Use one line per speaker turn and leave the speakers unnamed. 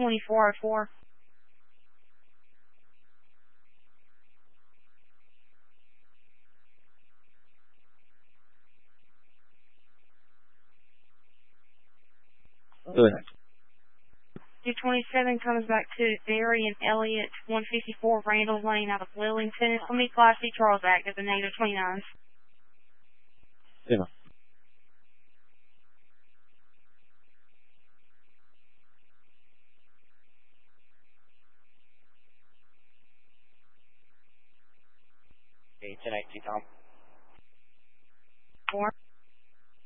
2404.
Good.
227 comes back to Darian Elliott, 154 Randall Lane out of Wellington. How many Class C Charles active and negative 29s?
0.
Okay, 10-8, Tom.
4.